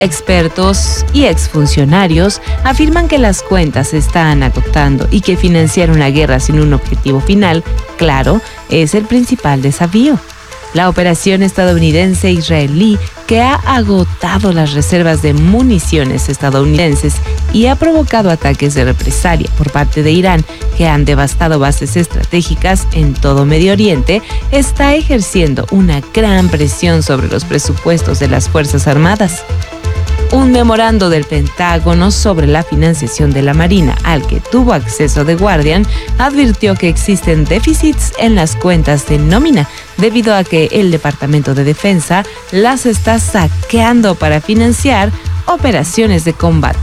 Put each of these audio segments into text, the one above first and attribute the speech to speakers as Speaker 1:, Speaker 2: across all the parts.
Speaker 1: Expertos y exfuncionarios afirman que las cuentas se están agotando y que financiar una guerra sin un objetivo final, claro, es el principal desafío. La operación estadounidense-israelí, que ha agotado las reservas de municiones estadounidenses y ha provocado ataques de represalia por parte de Irán, que han devastado bases estratégicas en todo Medio Oriente, está ejerciendo una gran presión sobre los presupuestos de las Fuerzas Armadas. Un memorando del Pentágono sobre la financiación de la Marina, al que tuvo acceso The Guardian, advirtió que existen déficits en las cuentas de nómina, debido a que el Departamento de Defensa las está saqueando para financiar operaciones de combate.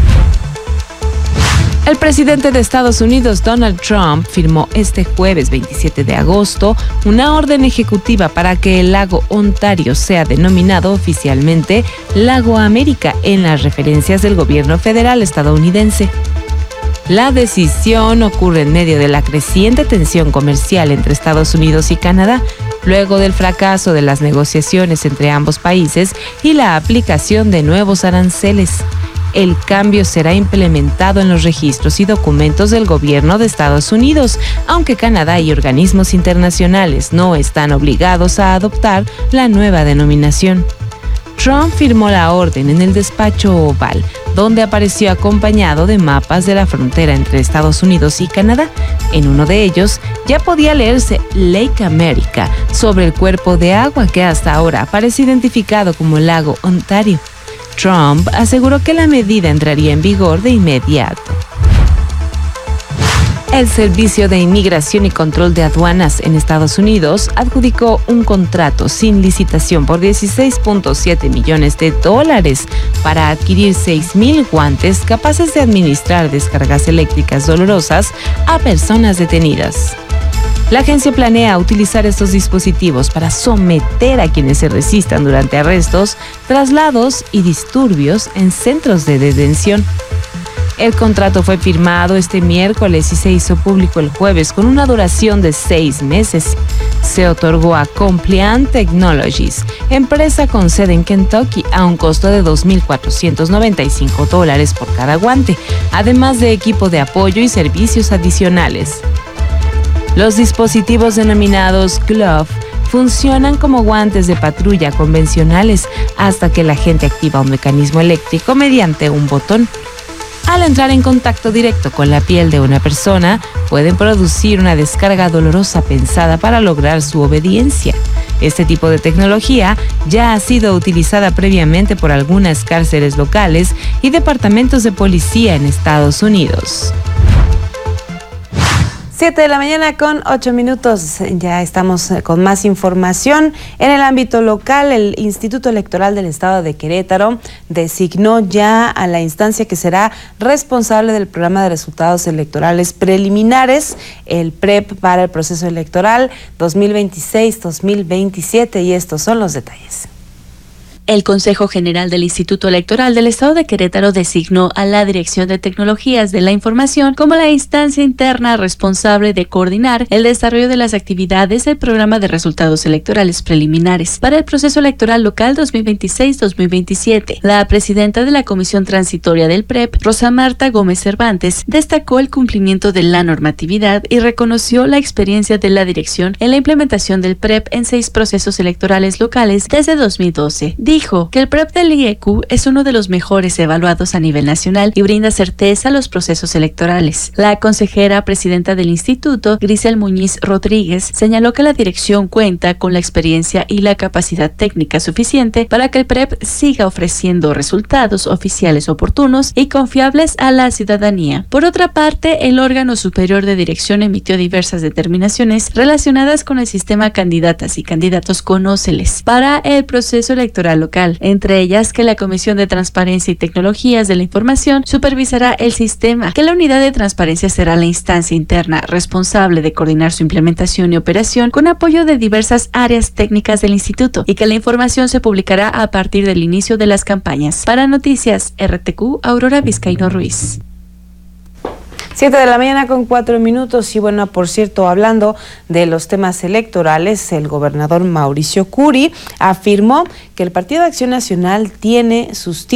Speaker 1: El presidente de Estados Unidos, Donald Trump, firmó este jueves 27 de agosto una orden ejecutiva para que el lago Ontario sea denominado oficialmente Lago América en las referencias del gobierno federal estadounidense. La decisión ocurre en medio de la creciente tensión comercial entre Estados Unidos y Canadá, luego del fracaso de las negociaciones entre ambos países y la aplicación de nuevos aranceles. El cambio será implementado en los registros y documentos del gobierno de Estados Unidos, aunque Canadá y organismos internacionales no están obligados a adoptar la nueva denominación. Trump firmó la orden en el despacho Oval, donde apareció acompañado de mapas de la frontera entre Estados Unidos y Canadá. En uno de ellos ya podía leerse Lake America sobre el cuerpo de agua que hasta ahora aparece identificado como Lago Ontario. Trump aseguró que la medida entraría en vigor de inmediato. El Servicio de Inmigración y Control de Aduanas en Estados Unidos adjudicó un contrato sin licitación por $16.7 millones para adquirir 6,000 guantes capaces de administrar descargas eléctricas dolorosas a personas detenidas. La agencia planea utilizar estos dispositivos para someter a quienes se resistan durante arrestos, traslados y disturbios en centros de detención. El contrato fue firmado este miércoles y se hizo público el jueves con una duración de 6 meses. Se otorgó a Compliant Technologies, empresa con sede en Kentucky, a un costo de $2,495 por cada guante, además de equipo de apoyo y servicios adicionales. Los dispositivos denominados Glove funcionan como guantes de patrulla convencionales hasta que el agente activa un mecanismo eléctrico mediante un botón. Al entrar en contacto directo con la piel de una persona, pueden producir una descarga dolorosa pensada para lograr su obediencia. Este tipo de tecnología ya ha sido utilizada previamente por algunas cárceles locales y departamentos de policía en Estados Unidos.
Speaker 2: 7 de la mañana con 8 minutos. Ya estamos con más información. En el ámbito local, el Instituto Electoral del Estado de Querétaro designó ya a la instancia que será responsable del programa de resultados electorales preliminares, el PREP, para el proceso electoral 2026-2027, y estos son los detalles.
Speaker 3: El Consejo General del Instituto Electoral del Estado de Querétaro designó a la Dirección de Tecnologías de la Información como la instancia interna responsable de coordinar el desarrollo de las actividades del programa de resultados electorales preliminares para el proceso electoral local 2026-2027. La presidenta de la Comisión Transitoria del PREP, Rosa Marta Gómez Cervantes, destacó el cumplimiento de la normatividad y reconoció la experiencia de la dirección en la implementación del PREP en 6 procesos electorales locales desde 2012. Dijo que el PREP del IEQ es uno de los mejores evaluados a nivel nacional y brinda certeza a los procesos electorales. La consejera presidenta del instituto, Grisel Muñiz Rodríguez, señaló que la dirección cuenta con la experiencia y la capacidad técnica suficiente para que el PREP siga ofreciendo resultados oficiales oportunos y confiables a la ciudadanía. Por otra parte, el órgano superior de dirección emitió diversas determinaciones relacionadas con el sistema Candidatas y Candidatos Conóceles para el proceso electoral local, entre ellas que la Comisión de Transparencia y Tecnologías de la Información supervisará el sistema, que la Unidad de Transparencia será la instancia interna responsable de coordinar su implementación y operación con apoyo de diversas áreas técnicas del instituto, y que la información se publicará a partir del inicio de las campañas. Para Noticias RTQ, Aurora Vizcaíno Ruiz.
Speaker 2: 7:04 y bueno, por cierto, hablando de los temas electorales, el gobernador Mauricio Curi afirmó que el Partido de Acción Nacional tiene sus